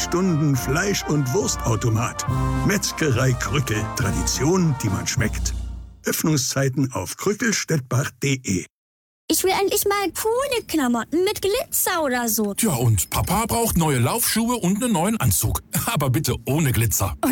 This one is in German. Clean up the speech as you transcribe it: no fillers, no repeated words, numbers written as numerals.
Stunden Fleisch- und Wurstautomat. Metzgerei Krückel. Tradition, die man schmeckt. Öffnungszeiten auf krückelstedt-bach.de. Ich will endlich mal coole Klamotten mit Glitzer oder so. Tja, und Papa braucht neue Laufschuhe und einen neuen Anzug. Aber bitte ohne Glitzer.